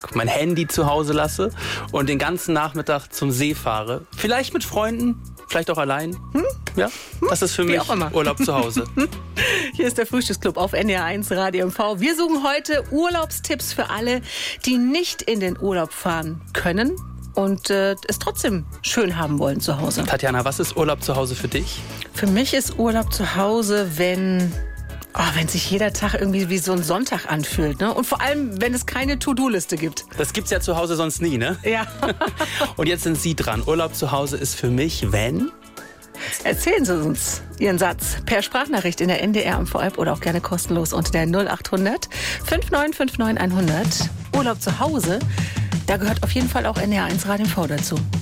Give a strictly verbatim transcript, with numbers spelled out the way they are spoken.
mein Handy zu Hause lasse und den ganzen Nachmittag zum See fahre. Vielleicht mit Freunden, vielleicht auch allein. Hm? Ja, das ist für Wie mich auch immer. Urlaub zu Hause. Hier ist der Frühstücksclub auf N D R eins Radio M V. Wir suchen heute Urlaubstipps für alle, die nicht in den Urlaub fahren können und äh, es trotzdem schön haben wollen zu Hause. Tatjana, was ist Urlaub zu Hause für dich? Für mich ist Urlaub zu Hause, wenn... Oh, wenn sich jeder Tag irgendwie wie so ein Sonntag anfühlt, ne? Und vor allem, wenn es keine To-Do-Liste gibt. Das gibt's ja zu Hause sonst nie, ne? Ja. Und jetzt sind Sie dran. Urlaub zu Hause ist für mich, wenn... Erzählen Sie uns Ihren Satz per Sprachnachricht in der N D R M V-App oder auch gerne kostenlos unter der null acht hundert fünf neun fünf neun hundert. Urlaub zu Hause, da gehört auf jeden Fall auch N D R eins Radio M V dazu.